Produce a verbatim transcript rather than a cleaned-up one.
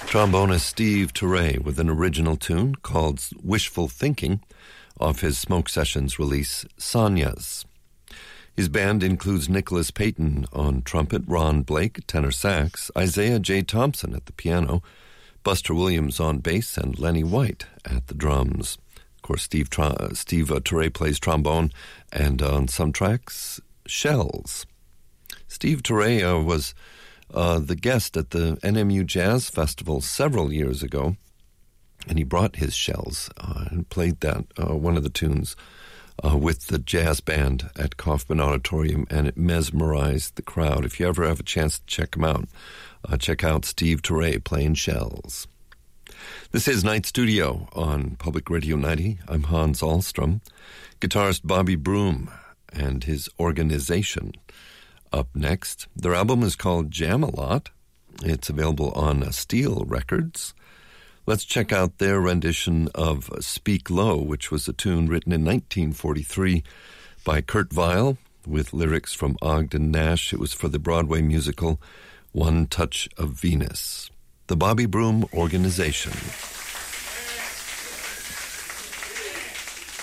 Trombonist Steve Turre with an original tune called Wishful Thinking off his Smoke Sessions release, Sonia's. His band includes Nicholas Payton on trumpet, Ron Blake tenor sax, Isaiah J. Thompson at the piano, Buster Williams on bass, and Lenny White at the drums. Of course, Steve, Tr- Steve uh, Turre plays trombone, and on some tracks, shells. Steve Turre uh, was uh, the guest at the N M U Jazz Festival several years ago, and he brought his shells uh, and played that, uh, one of the tunes, uh, with the jazz band at Kaufman Auditorium, and it mesmerized the crowd. If you ever have a chance to check him out, uh, check out Steve Turre playing shells. This is Night Studio on Public Radio ninety. I'm Hans Ahlstrom. Guitarist Bobby Broom and his organization up next. Their album is called Jam-A-Lot. It's available on Steel Records. Let's check out their rendition of Speak Low, which was a tune written in nineteen forty-three by Kurt Weill with lyrics from Ogden Nash. It was for the Broadway musical One Touch of Venus. The Bobby Broom Organization.